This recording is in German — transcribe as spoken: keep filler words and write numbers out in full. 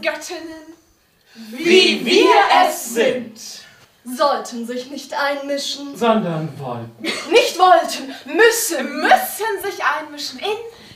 Göttinnen, wie wir es sind, sollten sich nicht einmischen, sondern wollten. Nicht wollten, müssen, müssen sich einmischen in